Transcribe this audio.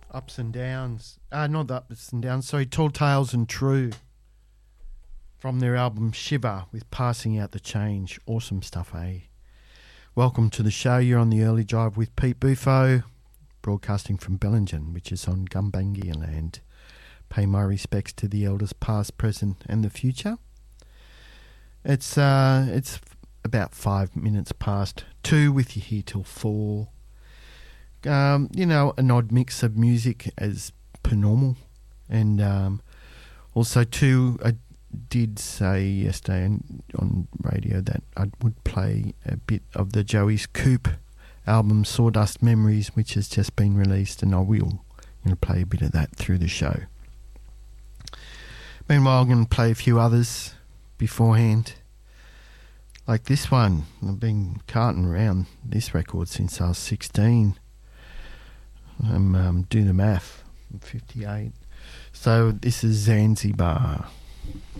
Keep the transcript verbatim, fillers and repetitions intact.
Ups and Downs. Uh, not the Ups and Downs, sorry, Tall Tales and True. From their album Shiver with Passing Out the Change. Awesome stuff, eh? Welcome to the show. You're on the Early Drive with Pete Bufo, broadcasting from Bellingen, which is on Gumbaynggirr land. Pay my respects to the elders past, present and the future. It's uh, it's about five minutes past two with you here till four. Um, you know, an odd mix of music as per normal. And um, also too, I did say yesterday on, on radio that I would play a bit of the Joey's Coupe album Sawdust Memories, which has just been released, and I will you know, play a bit of that through the show. Meanwhile, I'm going to play a few others beforehand. Like this one. I've been carting around this record since I was sixteen. I'm um, do the math. I'm fifty-eight. So this is Zanzibar.